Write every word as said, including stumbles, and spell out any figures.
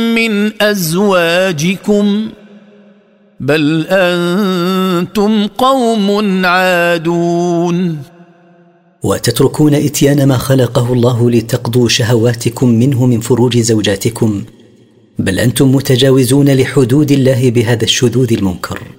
من أزواجكم بل أنتم قوم عادون. وتتركون إتيان ما خلقه الله لتقضوا شهواتكم منه من فروج زوجاتكم، بل أنتم متجاوزون لحدود الله بهذا الشذوذ المنكر.